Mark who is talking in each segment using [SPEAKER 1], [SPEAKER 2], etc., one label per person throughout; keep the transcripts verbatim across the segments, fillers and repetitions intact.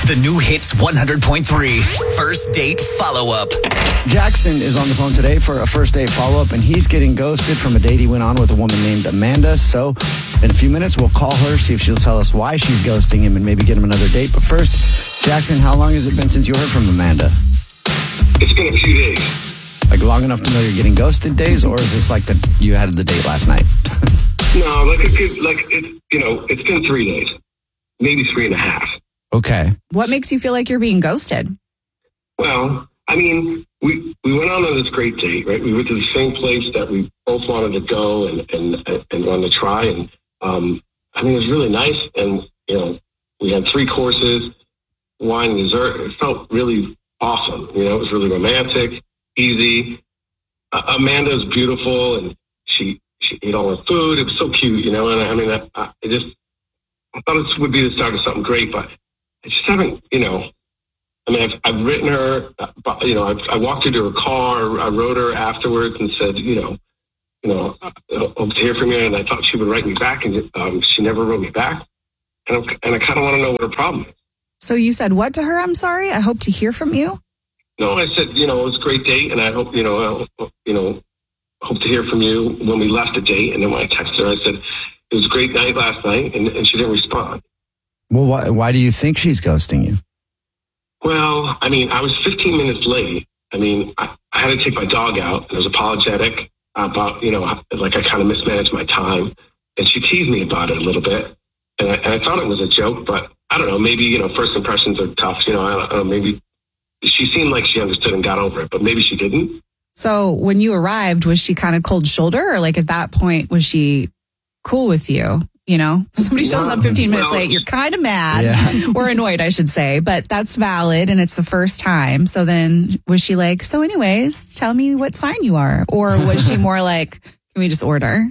[SPEAKER 1] The new Hits one hundred point three First Date Follow-Up.
[SPEAKER 2] Jackson is on the phone today for a first date follow-up, and he's getting ghosted from a date he went on with a woman named Amanda. So in a few minutes, we'll call her, see if she'll tell us why she's ghosting him and maybe get him another date. But first, Jackson, how long has it been since you heard from Amanda?
[SPEAKER 3] It's been a few days.
[SPEAKER 2] Like long enough to know you're getting ghosted days, or is this like the you had the date last night?
[SPEAKER 3] No, like a good, like it's, you know, it's been three days, maybe three and a half.
[SPEAKER 2] Okay.
[SPEAKER 4] What makes you feel like you're being ghosted?
[SPEAKER 3] Well, I mean, we we went on this great date, right? We went to the same place that we both wanted to go and and and wanted to try, and um, I mean, it was really nice. And you know, we had three courses, wine, and dessert. It felt really awesome. You know, it was really romantic, easy. Uh, Amanda's beautiful, and she she ate all her food. It was so cute, you know. And I, I mean, I, I just I thought this would be the start of something great, but I just haven't, you know. I mean, I've, I've written her, you know, I've, I walked her to her car. I wrote her afterwards and said, you know, you know, I hope to hear from you. And I thought she would write me back, and um, she never wrote me back. And, I'm, and I kind of want to know what her problem is.
[SPEAKER 4] So you said what to her? I'm sorry. I hope to hear from you.
[SPEAKER 3] No, I said, you know, it was a great date, and I hope, you know, I, you know, hope to hear from you when we left the date. And then when I texted her, I said, it was a great night last night, and, and she didn't respond.
[SPEAKER 2] Well, why, why do you think she's ghosting you?
[SPEAKER 3] Well, I mean, I was fifteen minutes late. I mean, I, I had to take my dog out, and I was apologetic about, you know, like I kind of mismanaged my time. And she teased me about it a little bit. And I, and I thought it was a joke, but I don't know, maybe, you know, first impressions are tough. You know, I don't, I don't know, maybe she seemed like she understood and got over it, but maybe she didn't.
[SPEAKER 4] So when you arrived, was she kind of cold shoulder, or like at that point, was she cool with you? You know, somebody shows up fifteen minutes late, you're kind of mad
[SPEAKER 2] Yeah.
[SPEAKER 4] or annoyed, I should say, but that's valid. And it's the first time. So then was she like, so anyways, tell me what sign you are? Or was she more like, can we just order?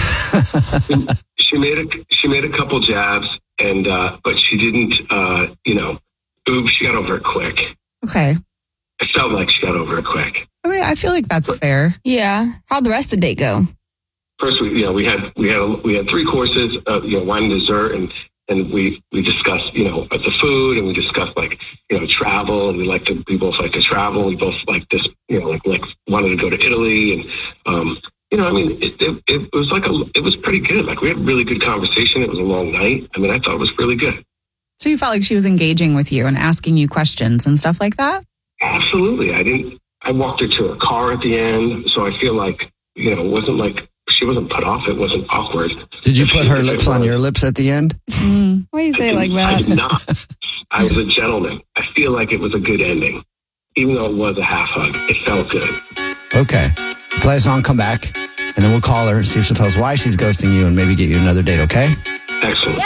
[SPEAKER 3] She made a, she made a couple jabs, and, uh, but she didn't, uh, you know, ooh, she got over it quick.
[SPEAKER 4] Okay.
[SPEAKER 3] I felt like she got over it quick.
[SPEAKER 4] I mean, I feel like that's fair.
[SPEAKER 5] Yeah. How'd the rest of the date go?
[SPEAKER 3] First, we, you know, we had we had we had three courses, uh, you know, wine and dessert, and and we we discussed, you know, the food, and we discussed like, you know, travel, and we like to we both like to travel. We both like this, you know, like like wanted to go to Italy, and um, you know, I mean, it, it it was like a it was pretty good. Like we had a really good conversation. It was a long night. I mean, I thought it was really good.
[SPEAKER 4] So you felt like she was engaging with you and asking you questions and stuff like that?
[SPEAKER 3] Absolutely. I didn't. I walked her to her car at the end, so I feel like, you know, it wasn't like. She wasn't put off. It wasn't awkward.
[SPEAKER 2] Did you put her lips on your lips at the end?
[SPEAKER 4] Mm, why do you say it like that?
[SPEAKER 3] I did not. I was a gentleman. I feel like it was a good ending. Even though it was a half hug, it felt good.
[SPEAKER 2] Okay. Play a song, come back, and then we'll call her, see if she'll tell us why she's ghosting you and maybe get you another date, okay?
[SPEAKER 3] Excellent.